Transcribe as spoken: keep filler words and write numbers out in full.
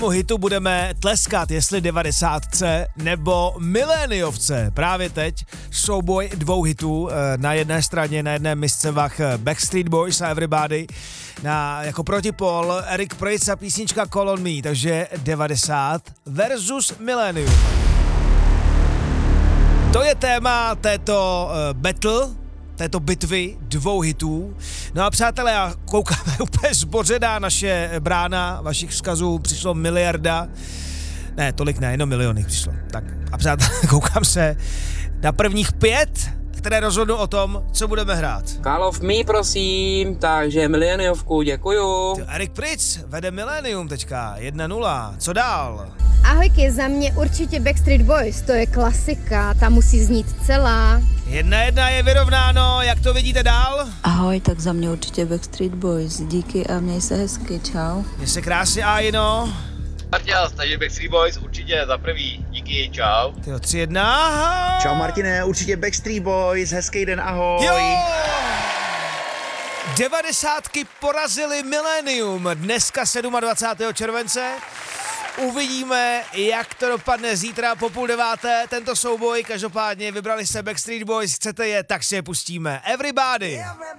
hitu budeme tleskat, jestli devadesátce nebo miléniovce. Právě teď souboj dvou hitů, na jedné straně, na jedné misce vach Backstreet Boys a Everybody, na, jako protipol Eric Prydz a písnička Call on Me, takže devadesát versus milénium. To je téma této uh, battle, této bitvy dvou hitů. No a přátelé, já koukáme úplně zbořená naše brána vašich vzkazů, přišlo miliarda, ne, tolik ne, jenom miliony přišlo. Tak a přátelé, koukám se na prvních pět, které rozhodnou o tom, co budeme hrát. Call of Me, prosím, takže miléniovku, děkuju. Eric Prydz vede milénium teďka, jedna nula, co dál? Ahojky, za mě určitě Backstreet Boys, to je klasika, ta musí znít celá. Jedna jedna je vyrovnáno, jak to vidíte dál? Ahoj, tak za mě určitě Backstreet Boys, díky a měj se hezky, čau. Měj se krásně, Ajino. Martias, takže Backstreet Boys určitě za prvý, díky, čau. Tyjo, tři jedna. Čau Martine, určitě Backstreet Boys, hezký den, ahoj. Jo! Devadesátky porazily milénium dneska dvacátého sedmého července. Uvidíme, jak to dopadne zítra po půl deváté. Tento souboj, každopádně vybrali se Backstreet Boys, chcete je, tak si je pustíme. Everybody!